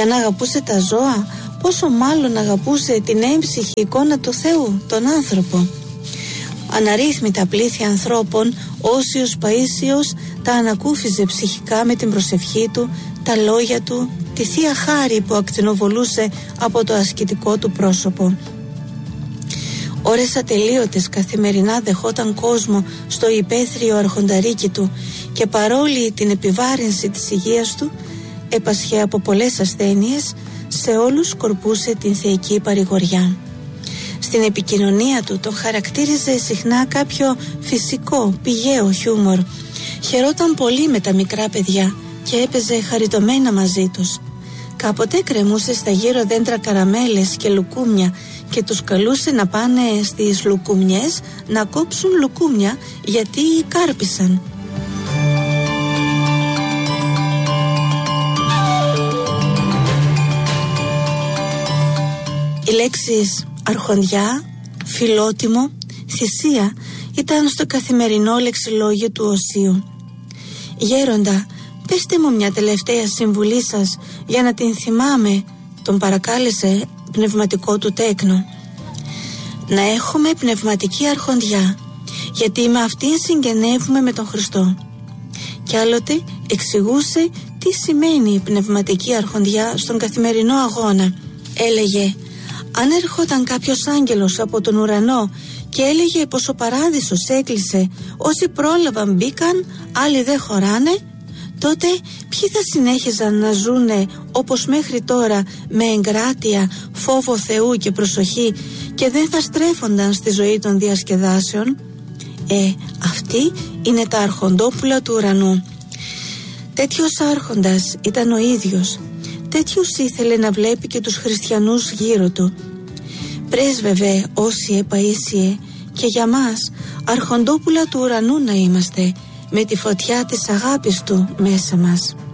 Και αν αγαπούσε τα ζώα, πόσο μάλλον αγαπούσε την έμψυχη εικόνα του Θεού, τον άνθρωπο. Αναρρύθμιτα πλήθη ανθρώπων, όσιος Παΐσιος τα ανακούφιζε ψυχικά με την προσευχή του, τα λόγια του, τη Θεία Χάρη που ακτινοβολούσε από το ασκητικό του πρόσωπο. Ώρες ατελείωτες καθημερινά δεχόταν κόσμο στο υπαίθριο αρχονταρίκι του και παρόλη την επιβάρυνση της υγείας του, έπασχε από πολλές ασθένειες, σε όλους σκορπούσε την θεϊκή παρηγοριά. Στην επικοινωνία του τον χαρακτήριζε συχνά κάποιο φυσικό, πηγαίο χιούμορ. Χαιρόταν πολύ με τα μικρά παιδιά και έπαιζε χαριτωμένα μαζί τους. Κάποτε κρεμούσε στα γύρω δέντρα καραμέλες και λουκούμια και τους καλούσε να πάνε στις λουκούμιες να κόψουν λουκούμια γιατί κάρπισαν. Οι λέξεις αρχοντιά, φιλότιμο, θυσία ήταν στο καθημερινό λεξιλόγιο του Οσίου. «Γέροντα, πέστε μου μια τελευταία συμβουλή σας για να την θυμάμαι», τον παρακάλεσε πνευματικό του τέκνο. «Να έχουμε πνευματική αρχοντιά, γιατί με αυτήν συγγενεύουμε με τον Χριστό». Κι άλλοτε εξηγούσε τι σημαίνει η πνευματική αρχοντιά στον καθημερινό αγώνα. Έλεγε: αν έρχονταν κάποιος άγγελος από τον ουρανό και έλεγε πως ο παράδεισος έκλεισε, όσοι πρόλαβαν μπήκαν, άλλοι δεν χωράνε, τότε ποιοι θα συνέχιζαν να ζουνε όπως μέχρι τώρα με εγκράτεια, φόβο Θεού και προσοχή και δεν θα στρέφονταν στη ζωή των διασκεδάσεων? Αυτοί είναι τα αρχοντόπουλα του ουρανού. Τέτοιος άρχοντας ήταν ο ίδιος. Τέτοιους ήθελε να βλέπει και τους χριστιανούς γύρω του. Πρέσβευε όσιε Παΐσιε, και για μας αρχοντόπουλα του ουρανού να είμαστε, με τη φωτιά της αγάπης του μέσα μας.